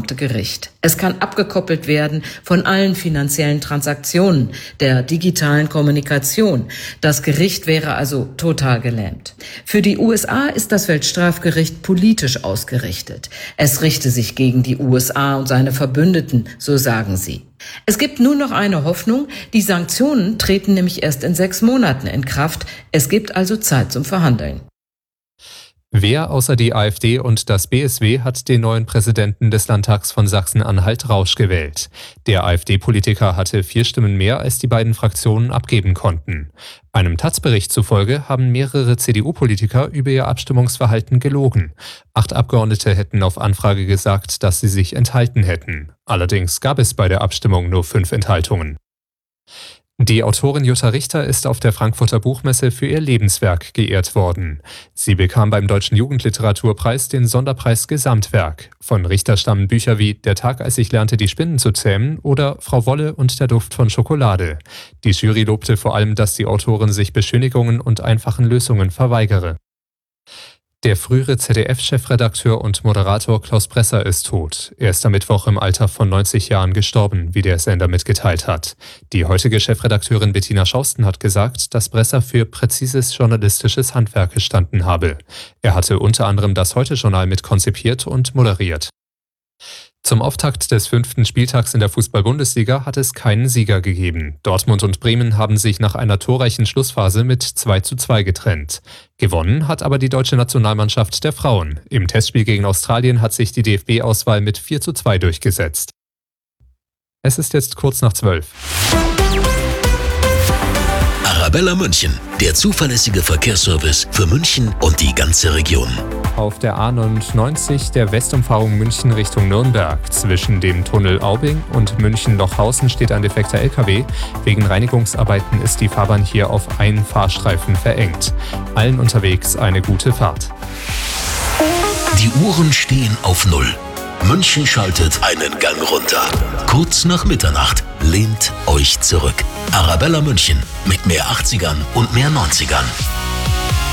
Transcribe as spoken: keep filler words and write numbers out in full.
gesamte Gericht. Es kann abgekoppelt werden von allen finanziellen Transaktionen, der digitalen Kommunikation. Das Gericht wäre also total gelähmt. Für die U S A ist das Weltstrafgericht politisch ausgerichtet. Es richte sich gegen die U S A und seine Verbündeten, so sagen sie. Es gibt nur noch eine Hoffnung, die Sanktionen treten nämlich erst in sechs Monaten in Kraft. Es gibt also Zeit zum Verhandeln. Wer außer die AfD und das B S W hat den neuen Präsidenten des Landtags von Sachsen-Anhalt Rausch gewählt? Der AfD-Politiker hatte vier Stimmen mehr, als die beiden Fraktionen abgeben konnten. Einem Taz-Bericht zufolge haben mehrere C D U-Politiker über ihr Abstimmungsverhalten gelogen. Acht Abgeordnete hätten auf Anfrage gesagt, dass sie sich enthalten hätten. Allerdings gab es bei der Abstimmung nur fünf Enthaltungen. Die Autorin Jutta Richter ist auf der Frankfurter Buchmesse für ihr Lebenswerk geehrt worden. Sie bekam beim Deutschen Jugendliteraturpreis den Sonderpreis Gesamtwerk. Von Richter stammen Bücher wie Der Tag, als ich lernte, die Spinnen zu zähmen oder Frau Wolle und der Duft von Schokolade. Die Jury lobte vor allem, dass die Autorin sich Beschönigungen und einfachen Lösungen verweigere. Der frühere Z D F-Chefredakteur und Moderator Klaus Bresser ist tot. Er ist am Mittwoch im Alter von neunzig Jahren gestorben, wie der Sender mitgeteilt hat. Die heutige Chefredakteurin Bettina Schausten hat gesagt, dass Bresser für präzises journalistisches Handwerk gestanden habe. Er hatte unter anderem das Heute-Journal mit konzipiert und moderiert. Zum Auftakt des fünften Spieltags in der Fußball-Bundesliga hat es keinen Sieger gegeben. Dortmund und Bremen haben sich nach einer torreichen Schlussphase mit zwei zu zwei getrennt. Gewonnen hat aber die deutsche Nationalmannschaft der Frauen. Im Testspiel gegen Australien hat sich die D F B-Auswahl mit vier zu zwei durchgesetzt. Es ist jetzt kurz nach zwölf. Arabella München, der zuverlässige Verkehrsservice für München und die ganze Region. Auf der A neunundneunzig der Westumfahrung München Richtung Nürnberg. Zwischen dem Tunnel Aubing und München-Lochhausen steht ein defekter L K W. Wegen Reinigungsarbeiten ist die Fahrbahn hier auf einen Fahrstreifen verengt. Allen unterwegs eine gute Fahrt. Die Uhren stehen auf Null. München schaltet einen Gang runter. Kurz nach Mitternacht lehnt euch zurück. Arabella München mit mehr achtzigern und mehr neunzigern.